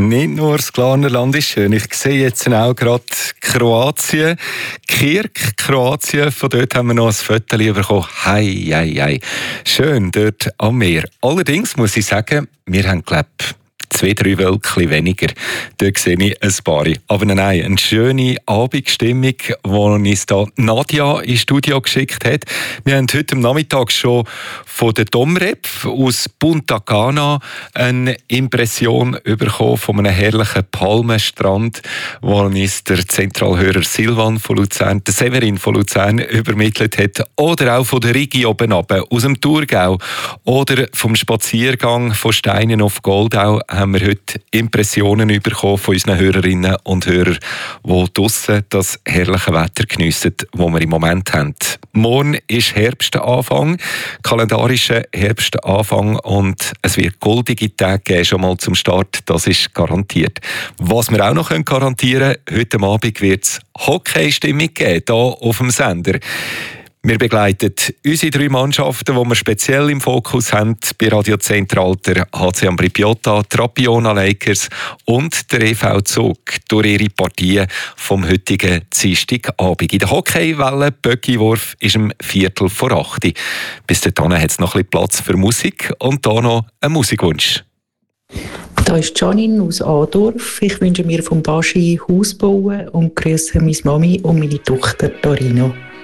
Nicht nur das Glarnerland ist schön. Ich sehe jetzt auch gerade Kroatien. Kirk, Kroatien. Von dort haben wir noch ein Foto bekommen. Hei, hei, hei. Schön dort am Meer. Allerdings muss ich sagen, wir haben, glaube ich, 2-3 Wölkchen weniger. Dort sehe ich ein paar. Aber nein, eine schöne Abendstimmung, die uns da Nadja ins Studio geschickt hat. Wir haben heute am Nachmittag schon von der Domrep aus Punta Cana eine Impression bekommen von einem herrlichen Palmenstrand, wo uns der Zentralhörer Silvan von Luzern, der Severin von Luzern übermittelt hat. Oder auch von der Rigi oben runter, aus dem Thurgau. Oder vom Spaziergang von Steinen auf Goldau haben wir heute Impressionen bekommen von unseren Hörerinnen und Hörern, die draussen das herrliche Wetter geniessen, das wir im Moment haben. Morgen ist Herbstanfang, kalendarischer Herbstanfang, und es wird goldige Tage geben, schon mal zum Start, das ist garantiert. Was wir auch noch garantieren können, heute Abend wird es Hockey-Stimmung geben, hier auf dem Sender. Wir begleiten unsere 3 Mannschaften, die wir speziell im Fokus haben, bei Radio Zentralter, HC Ambri Piotta, Trapiona Lakers und der EV Zug durch ihre Partien vom heutigen Dienstagabend. In der Hockeywelle Böckiwurf ist um 7:45. Bis dahin hat es noch ein bisschen Platz für Musik und da noch ein Musikwunsch. Da ist Janine aus Adorf. Ich wünsche mir vom Baschi Haus bauen und grüße meine Mami und meine Tochter Torino.